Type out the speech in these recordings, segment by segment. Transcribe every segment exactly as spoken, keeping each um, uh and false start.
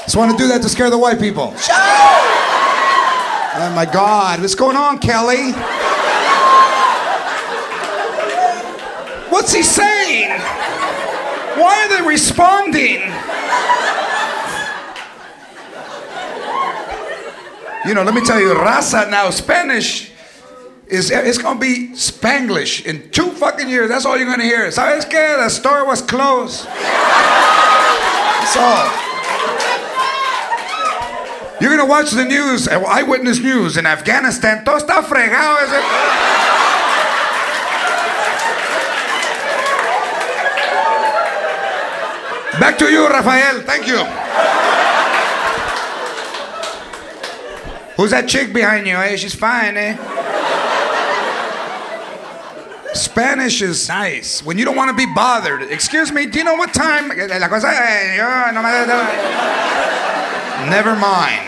Just want to do that to scare the white people. Shut up! Oh my God, what's going on, Kelly? What's he saying? Why are they responding? You know, let me tell you, raza now, Spanish is it's gonna be Spanglish in two fucking years. That's all you're gonna hear. ¿Sabes qué? The store was closed. That's all. You're gonna watch the news, eyewitness news in Afghanistan. Todo está fregado. Ese. Back to you, Rafael. Thank you. Who's that chick behind you? Hey, she's fine, eh? Spanish is nice when you don't want to be bothered. Excuse me, do you know what time? La cosa, never mind.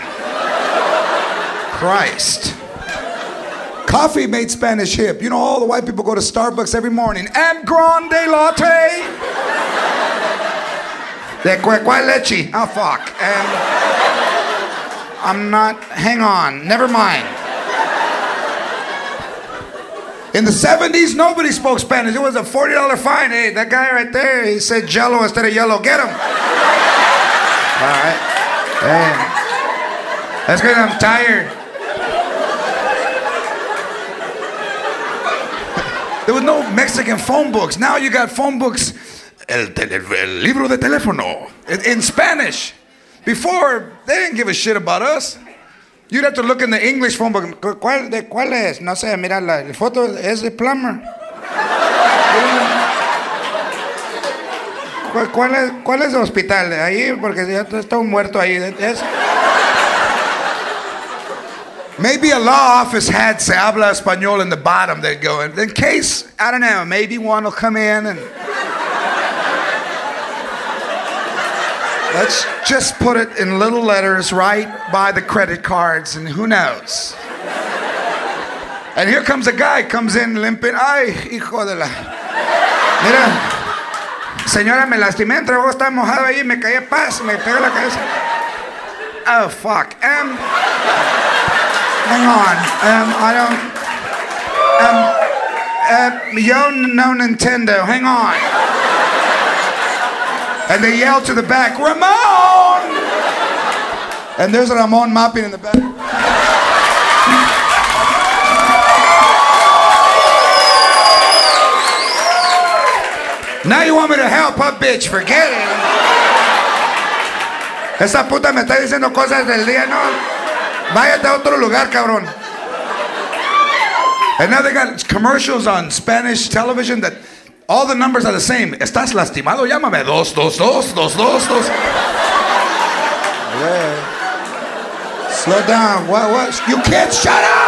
Christ. Coffee made Spanish hip. You know, all the white people go to Starbucks every morning. And grande latte. De cuál leche? Oh, fuck. And I'm not, hang on, never mind. In the seventies, nobody spoke Spanish. It was a forty dollar fine. Hey, that guy right there, he said jello instead of yellow. Get him. All right. Hey. That's because I'm tired. There was no Mexican phone books. Now you got phone books. El, el, el libro de teléfono. In Spanish. Before, they didn't give a shit about us. You'd have to look in the English phone book. ¿Cuál, de cuál es? No sé, mira, la, la foto es de plumber. ¿Cuál, cuál, es, ¿Cuál es el hospital? Ahí, porque ya está un muerto ahí. Es... Maybe a law office had se habla español in the bottom. They'd go, in case, I don't know, maybe one will come in and... Let's just put it in little letters right by the credit cards, and who knows? And here comes a guy, comes in limping. Ay, hijo de la... Mira, señora, me lastimé, entre vos está mojado ahí, me caí a paz, me pegó la cabeza. Oh, fuck. Um, hang on. Um, I don't... Um, uh, yo no Nintendo, hang on. And they yell to the back, Ramon! And there's Ramon mopping in the back. Now you want me to help, huh, bitch? Forget it. Esa puta me está diciendo cosas del día, no. Váyate a otro lugar, cabrón. And now they got commercials on Spanish television that all the numbers are the same. ¿Estás lastimado? Llámame. Dos, dos, dos, dos, dos, dos. Yeah. Slow down. What, what? You can't shut up!